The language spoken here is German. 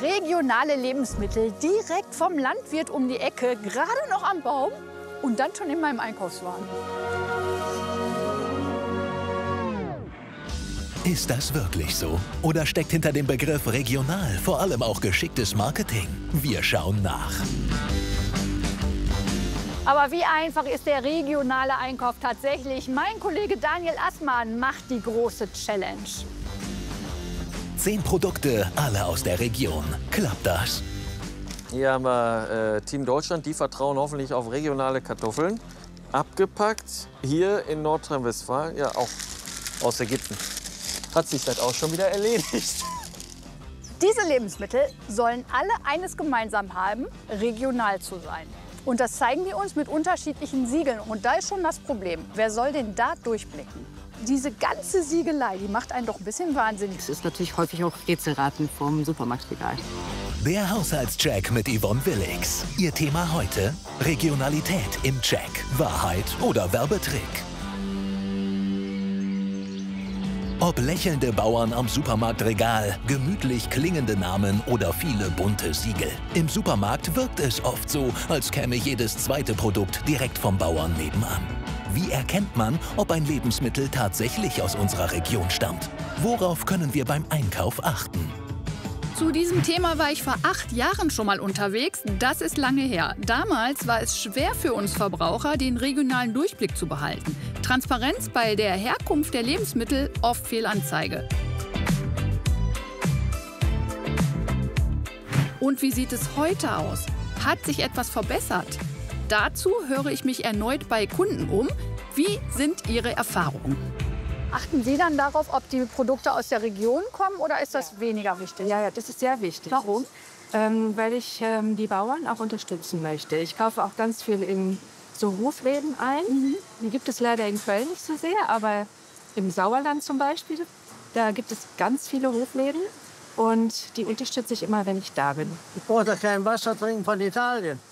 Regionale Lebensmittel direkt vom Landwirt um die Ecke, gerade noch am Baum und dann schon in meinem Einkaufswagen. Ist das wirklich so? Oder steckt hinter dem Begriff regional vor allem auch geschicktes Marketing? Wir schauen nach. Aber wie einfach ist der regionale Einkauf tatsächlich? Mein Kollege Daniel Assmann macht die große Challenge. 10 Produkte, alle aus der Region. Klappt das? Hier haben wir Team Deutschland, die vertrauen hoffentlich auf regionale Kartoffeln. Abgepackt hier in Nordrhein-Westfalen, ja auch aus Ägypten. Hat sich das auch schon wieder erledigt. Diese Lebensmittel sollen alle eines gemeinsam haben, regional zu sein. Und das zeigen die uns mit unterschiedlichen Siegeln. Und da ist schon das Problem. Wer soll denn da durchblicken? Diese ganze Siegelei, die macht einen doch ein bisschen wahnsinnig. Es ist natürlich häufig auch Rätselraten vom Supermarktregal. Der Haushaltscheck mit Yvonne Willix. Ihr Thema heute: Regionalität im Check. Wahrheit oder Werbetrick? Ob lächelnde Bauern am Supermarktregal, gemütlich klingende Namen oder viele bunte Siegel. Im Supermarkt wirkt es oft so, als käme jedes zweite Produkt direkt vom Bauern nebenan. Wie erkennt man, ob ein Lebensmittel tatsächlich aus unserer Region stammt? Worauf können wir beim Einkauf achten? Zu diesem Thema war ich vor 8 Jahren schon mal unterwegs. Das ist lange her. Damals war es schwer für uns Verbraucher, den regionalen Durchblick zu behalten. Transparenz bei der Herkunft der Lebensmittel oft Fehlanzeige. Und wie sieht es heute aus? Hat sich etwas verbessert? Dazu höre ich mich erneut bei Kunden um. Wie sind ihre Erfahrungen? Achten Sie dann darauf, ob die Produkte aus der Region kommen, oder ist das weniger wichtig? Ja, das ist sehr wichtig. Warum? Weil ich die Bauern auch unterstützen möchte. Ich kaufe auch ganz viel in so Hofläden ein. Die gibt es leider in Köln nicht so sehr, aber im Sauerland zum Beispiel, da gibt es ganz viele Hofläden und die unterstütze ich immer, wenn ich da bin. Ich brauche da kein Wasser trinken von Italien.